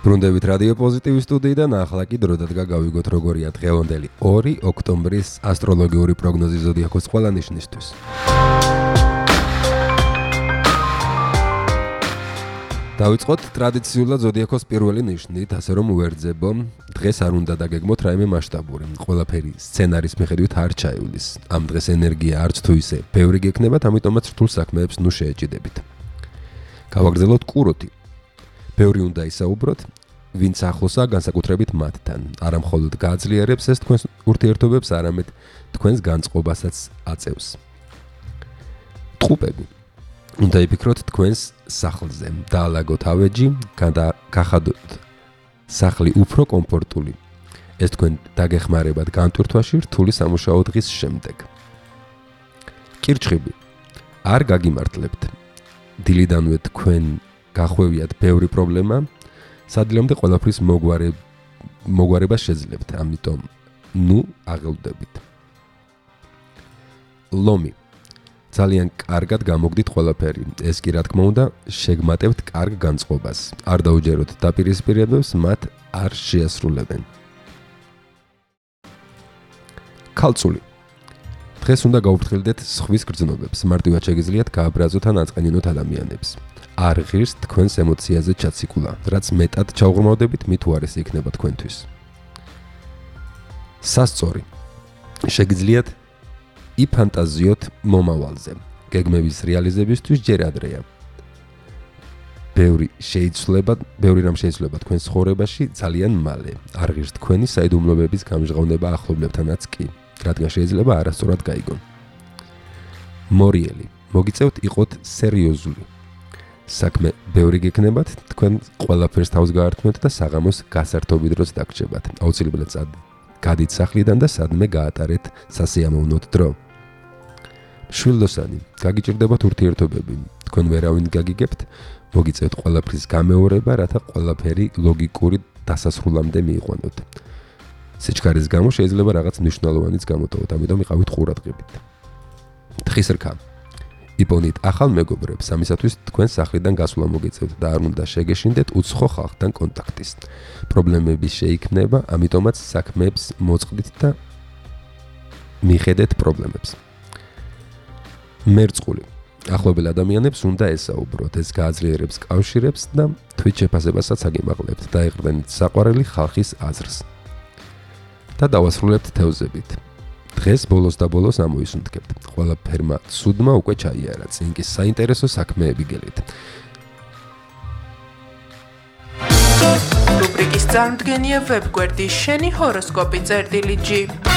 ბრუნდებით რადიო პოზიტივის სტუდიიდან ახლა კი დრო დადგა გავიგოთ როგორია დღევანდელი 2 ოქტომბრის ასტროლოგიური პროგნოზი ზოდიაქოს ყველა ნიშნისთვის. დავიწყოთ ტრადიციულად ზოდიაქოს პირველი ნიშნით, ასე რომ უერთდებო, დღეს არ უნდა დაგეგმოთ რაიმე მასშტაბური. ყველაფერი სცენარის მიხედვით არ ჩაივლის. ამ დღეს ენერგია არც თუ ისე ბევრი გექნებათ, ამიტომაც რთულ საქმეებს ნუ შეეჭიდებით. გავაგრძელოთ კუროთი. ბევრი უნდა ისაუბროთ, ვინც ახლოსაა განსაკუთრებით მათთან. არა მხოლოდ გააძლიერებს ეს თქვენს ურთიერთობებს, არამედ თქვენს განწყობასაც აწევს. ტყუპები. უნდა იფიქროთ თქვენს სახლზე, დაალაგოთ ავეჯი, გახადოთ სახლი უფრო კომფორტული. ეს თქვენ დაგეხმარებათ განტვირთვაში რთული სამუშაო დღის შემდეგ. კირჩხიბი. არ გაგიმართლებთ. დილიდანვე თქვენ გახვევიათ ბევრი პრობლემა, სადილამდე ყველაფრის მოგვარება შეძლებთ, ამიტომ ნუ აღელვდებით. ლომი. ძალიან კარგად გამოგდით ყველაფერი. ეს კი რა თქმა უნდა, შეგმატებთ კარგ განწყობას. არ დაუჯეროთ დაპირისპირებებს, მათ არ შეასრულებენ. ქალწული. დღეს უნდა გაუფრთხილდეთ სხვის გრძნობებს. მარტივად შეგიძლიათ გააბრაზოთ ან აწყენინოთ ადამიანებს. არ ღირს თქვენს ემოციაზე ჩაციკულა, რაც მეტად ჩაუღრმავდებით, მით უარესი იქნება თქვენთვის. სასწორი. შეგიძლიათ იფანტაზიოთ მომავალზე. გეგმების რეალიზებისთვის ჯერ ადრეა. ბევრი რამ შეიძლება თქვენს ცხოვრებაში ძალიან მალე. არ ღირს თქვენი საიდუმლოების გამჟღავნება ახლობლებთანაც კი, რადგან შეიძლება არასწორად გაიგონ. მორიელი. მოგიწევთ იყოთ სერიოზული. საქმე ბევრი გექნებათ, თქვენ ყველაფერს თავს გაართმევთ და საღამოს გასართობი დროს დაგრჩებათ. აუცილებლად გადით სახლიდან და სადმე გაატარეთ სასიამოვნოდ დრო. შვილდოსანი. გაგიჭირდებათ ურთიერთობები. თქვენ ვერავინ გაგიგებთ, მოგიწევთ ყველაფრის გამეორება, რათა ყველაფერი ლოგიკური დასასრულამდე მიიყვანოთ. სიჩქარის გამო შეიძლება რაღაც მნიშვნელოვანიც გამოტოვოთ, ამიტომ იყავით ყურადღებით. თხის რქა. იპონით ახალ მეგობრებს, ამისათვის თქვენ სახლიდან გასვლა მოგიწევთ და არ უნდა შეგეშინდეთ უცხო ხალხთან კონტაქტის. პრობლემები შეიქმნება, ამიტომაც საქმეებს მოწყდით და მიხედეთ პრობლემებს. მერწყული. ახლობელ ადამიანებს უნდა ესაუბროთ, ეს გააძლიერებს კავშირებს და თვით შეფასებასაც აგიმაღლებთ და ეყრდენით საყვარელი ხალხის აზრს. და დავასრულებთ თევზებით. დღეს ბოლოს და ბოლოს ამოისუნთქებთ. ყველაფერმა ცუდმა უკვე ჩაიარა, წინ კი საინტერესო საქმეები გელით. რუბრიკის წარმდგენია ვებგვერდი შენი ჰოროსკოპი წერტილი G.